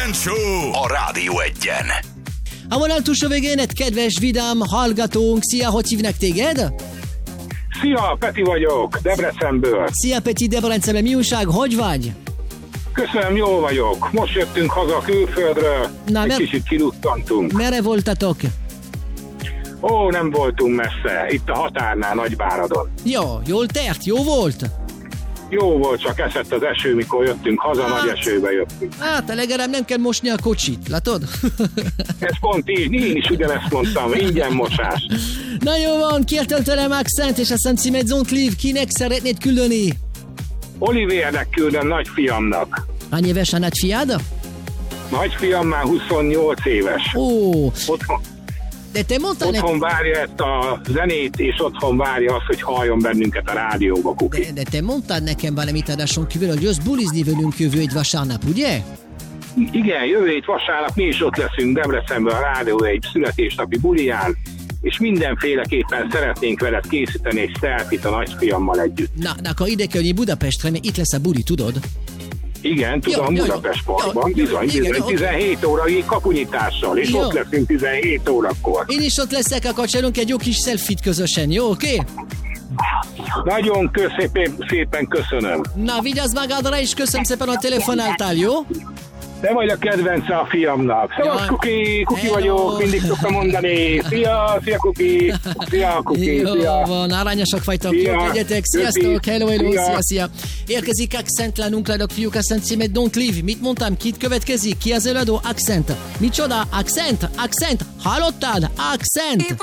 Accent Show a Rádió Egyen. A vonal túlsó végén egy kedves, vidám hallgatónk. Szia, hogy hívnak téged? Szia, Peti vagyok, Debrecenből. Szia, Peti, Debrecenben. Mi újság, hogy vagy? Köszönöm, jól vagyok. Most jöttünk haza külföldről, egy kicsit kiluttantunk. Merre voltatok? Ó, nem voltunk messze, itt a határnál, Nagyváradon. Jó, jól tért, jó volt? Jó volt, csak esett az eső, mikor jöttünk haza, nagy esőbe jöttünk. Hát, legalább nem kell mosni a kocsit, látod? Ez pont így, én is ugyanezt mondtam, ingyen mosás. Na jó van, kértél tőlem Accent, és aztán címet Don't Leave, kinek szeretnéd küldeni? Olivérnek küldöm, nagyfiamnak. Hány éves a nagyfiad? Nagyfiam már 28 éves. Ó, Otthon, de te mondtál otthon várja ezt a zenét, és otthon várja azt, hogy halljon bennünket a rádióba, Kuki. de te mondtad nekem valamit adáson kívül, hogy jössz bulizni velünk jövő egy vasárnap, ugye? Igen, jövő hét vasárnap mi is ott leszünk Debrecenben a Rádió egy születésnapi buliján, és mindenféleképpen szeretnénk veled készíteni egy selfie-t a nagyfiammal együtt. Na, akkor ide kell jönni Budapestre, mert itt lesz a buli, tudod? Igen, tudom, Budapest Parkban, bizony, 17 órai kapunyitással, és ott leszünk 17 órakor. Én is ott leszek, akkor csinálunk egy jó kis selfie-t közösen, jó, oké? Nagyon szépen köszönöm. Na, vigyázz magadra, és köszönöm szépen, a telefonáltál, jó? Te vagy a kedvence a fiamnak. Szóval Kuki vagyok, mindig szoktam mondani. Szia, Kuki. Szia, Kuki. Jó van, arányosak vagytok, jó, legyetek. Sziasztok, hello, szia. Érkezik Accent, lánunk, fiúk, Accent címet Don't Leave. Mit mondtam, kit következik? Ki az előadó? Accent. Micsoda? Accent, hallottad? Accent.